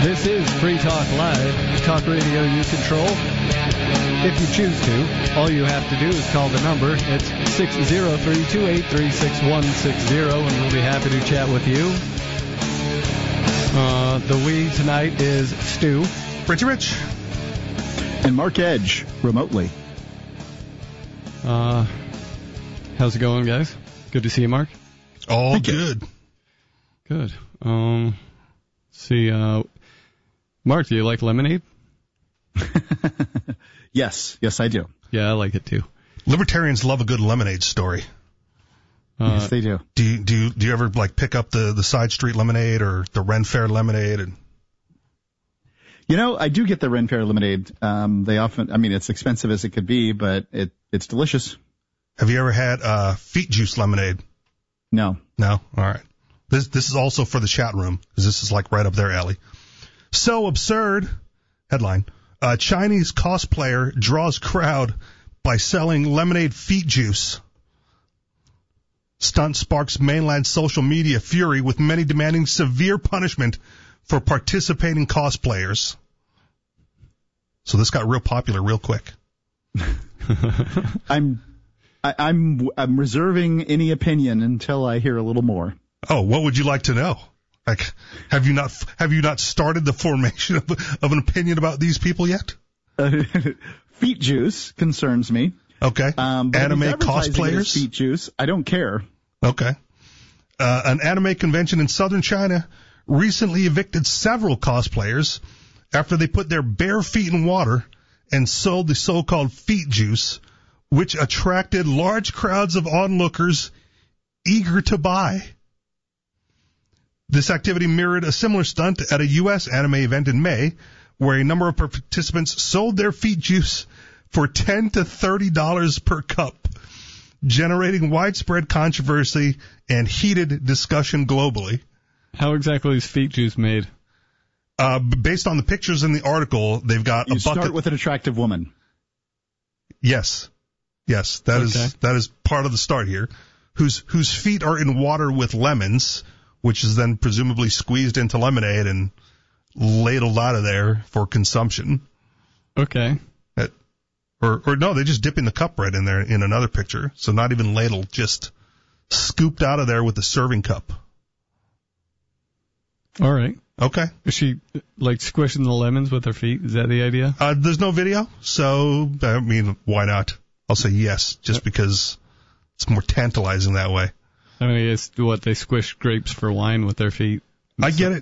This is Free Talk Live, talk radio you control. If you choose to, all you have to do is call the number. It's 603-283-6160, and we'll be happy to chat with you. The we tonight is Stu. Richie Rich. And Mark Edge, remotely. How's it going, guys? Good to see you, Mark. All good. Good. See, Mark, do you like lemonade? Yes, I do. Yeah, I like it too. Libertarians love a good lemonade story. Yes, they do. Do you ever like pick up the side street lemonade or the Ren Fair lemonade? And you know, I do get the Ren Fair lemonade. They often, I mean, it's expensive as it could be, but it's delicious. Have you ever had feet juice lemonade? No. No? All right. This is also for the chat room, because this is like right up their alley. So absurd. Headline. Chinese cosplayer draws crowd by selling lemonade feet juice. Stunt sparks mainland social media fury, with many demanding severe punishment for participating cosplayers. So this got real popular real quick. I'm reserving any opinion until I hear a little more. Oh, what would you like to know? Like, have you not started the formation of an opinion about these people yet? Feet juice concerns me. Okay. Anime cosplayers? Feet juice. I don't care. Okay. An anime convention in southern China recently evicted several cosplayers after they put their bare feet in water and sold the so-called feet juice, which attracted large crowds of onlookers eager to buy. This activity mirrored a similar stunt at a U.S. anime event in May, where a number of participants sold their feet juice for $10 to $30 per cup, generating widespread controversy and heated discussion globally. How exactly is feet juice made? Based on the pictures in the article, they've got a bucket. You start with an attractive woman. Yes, that is part of the start here. Whose feet are in water with lemons, which is then presumably squeezed into lemonade and ladled out of there for consumption. Okay. Or no, they just dip in the cup right in there in another picture. So not even ladled, just scooped out of there with a serving cup. All right. Okay. Is she like squishing the lemons with her feet? Is that the idea? There's no video, so I mean, why not? I'll say yes, just because it's more tantalizing that way. I mean, it's what they squish grapes for wine with their feet. I get it.